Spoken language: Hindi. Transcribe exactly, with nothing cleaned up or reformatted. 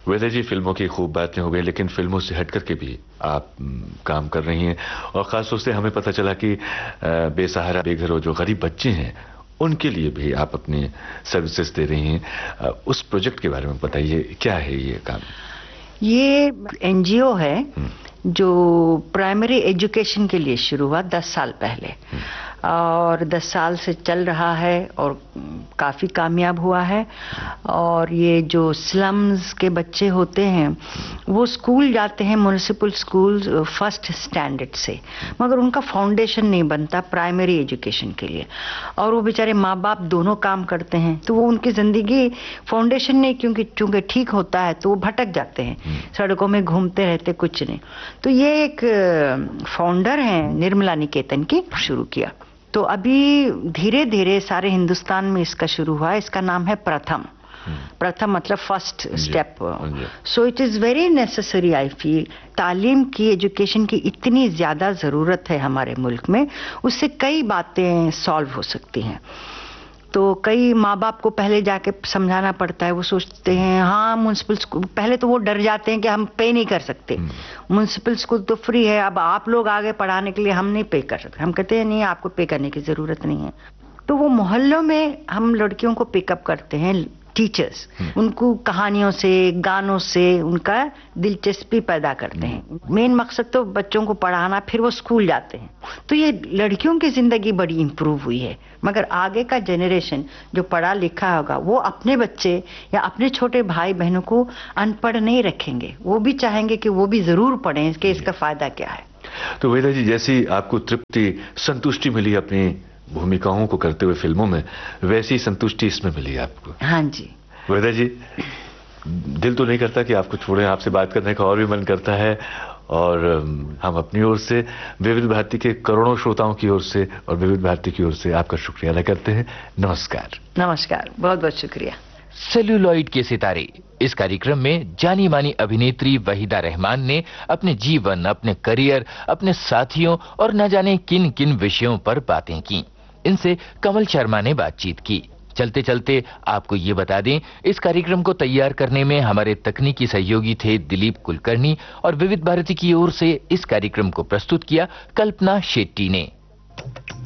वैसे जी फिल्मों की खूब बातें हो गई, लेकिन फिल्मों से हट करके भी आप काम कर रही हैं और ख़ास तौर से हमें पता चला कि बेसहारा बेघर जो गरीब बच्चे हैं उनके लिए भी आप अपनी सर्विसेज दे रही हैं। उस प्रोजेक्ट के बारे में बताइए, क्या है ये काम? ये एनजीओ है जो प्राइमरी एजुकेशन के लिए शुरू हुआ दस साल पहले और दस साल से चल रहा है और काफ़ी कामयाब हुआ है। और ये जो स्लम्स के बच्चे होते हैं वो स्कूल जाते हैं, म्युनिसिपल स्कूल फर्स्ट स्टैंडर्ड से, मगर उनका फाउंडेशन नहीं बनता प्राइमरी एजुकेशन के लिए और वो बेचारे माँ बाप दोनों काम करते हैं तो वो उनकी ज़िंदगी फाउंडेशन नहीं क्योंकि चूँकि ठीक होता है तो वो भटक जाते हैं, सड़कों में घूमते रहते, कुछ नहीं। तो ये एक फाउंडर हैं निर्मला निकेतन की, शुरू किया। तो अभी धीरे धीरे सारे हिंदुस्तान में इसका शुरू हुआ है। इसका नाम है प्रथम। प्रथम मतलब first step. So it is very necessary I feel. तालीम की, एजुकेशन की इतनी ज़्यादा ज़रूरत है हमारे मुल्क में, उससे कई बातें सॉल्व हो सकती हैं। तो कई माँ बाप को पहले जाके समझाना पड़ता है, वो सोचते हैं हाँ म्युनिसिपल स्कूल, पहले तो वो डर जाते हैं कि हम पे नहीं कर सकते, म्युनिसिपल स्कूल तो फ्री है, अब आप लोग आगे पढ़ाने के लिए हम नहीं पे कर सकते। हम कहते हैं नहीं, आपको पे करने की ज़रूरत नहीं है। तो वो मोहल्लों में हम लड़कियों को पिकअप करते हैं, टीचर्स, उनको कहानियों से, गानों से उनका दिलचस्पी पैदा करते हैं। मेन मकसद तो बच्चों को पढ़ाना, फिर वो स्कूल जाते हैं। तो ये लड़कियों की जिंदगी बड़ी इंप्रूव हुई है, मगर आगे का जनरेशन जो पढ़ा लिखा होगा वो अपने बच्चे या अपने छोटे भाई बहनों को अनपढ़ नहीं रखेंगे, वो भी चाहेंगे कि वो भी जरूर पढ़ें कि इसका फायदा क्या है। तो वेदा जी, जैसी आपको तृप्ति, संतुष्टि मिली अपनी भूमिकाओं को करते हुए फिल्मों में, वैसी संतुष्टि इसमें मिली आपको? हाँ जी। वेदा जी, दिल तो नहीं करता कि आपको छोड़ें, आपसे बात करने का और भी मन करता है और हम अपनी ओर से, विविध भारती के करोड़ों श्रोताओं की ओर से और विविध भारती की ओर से आपका शुक्रिया अदा करते हैं। नमस्कार। नमस्कार, बहुत बहुत शुक्रिया। सेल्यूलॉइड के सितारे, इस कार्यक्रम में जानी मानी अभिनेत्री वहीदा रहमान ने अपने जीवन, अपने करियर, अपने साथियों और न जाने किन किन विषयों पर बातें की। इनसे कमल शर्मा ने बातचीत की। चलते चलते आपको ये बता दें, इस कार्यक्रम को तैयार करने में हमारे तकनीकी सहयोगी थे दिलीप कुलकर्णी और विविध भारती की ओर से इस कार्यक्रम को प्रस्तुत किया कल्पना शेट्टी ने।